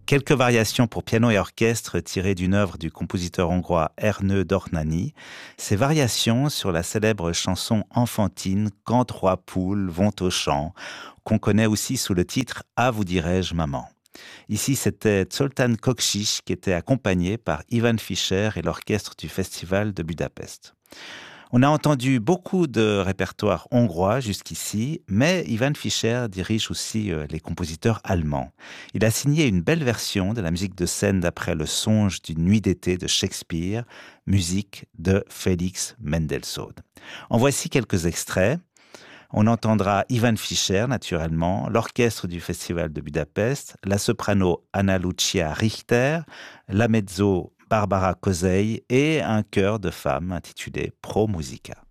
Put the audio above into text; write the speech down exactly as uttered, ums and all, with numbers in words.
quelques variations pour piano et orchestre tirées d'une œuvre du compositeur hongrois Ernő Dornányi. Ces variations sur la célèbre chanson enfantine « Quand trois poules vont au champ », qu'on connaît aussi sous le titre « Ah, vous dirais-je, maman ». Ici, c'était Zoltán Kocsis qui était accompagné par Ivan Fischer et l'orchestre du Festival de Budapest. On a entendu beaucoup de répertoires hongrois jusqu'ici, mais Ivan Fischer dirige aussi les compositeurs allemands. Il a signé une belle version de la musique de scène d'après Le Songe d'une nuit d'été de Shakespeare, musique de Félix Mendelssohn. En voici quelques extraits. On entendra Ivan Fischer, naturellement, l'orchestre du Festival de Budapest, la soprano Anna Lucia Richter, la mezzo Barbara Kozai et un chœur de femmes intitulé Pro Musica.